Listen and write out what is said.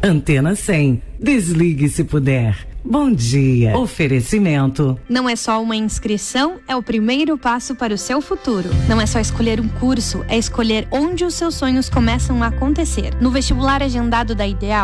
Antena 100. Desligue se puder. Bom dia. Oferecimento. Não é só uma inscrição, é o primeiro passo para o seu futuro. Não é só escolher um curso, é escolher onde os seus sonhos começam a acontecer. No vestibular agendado da Ideal,